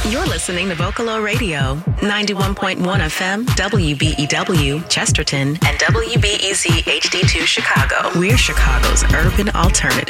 You're listening to Vocalo Radio, 91.1 FM, WBEW, Chesterton, and WBEZ HD2 Chicago. We're Chicago's urban alternative.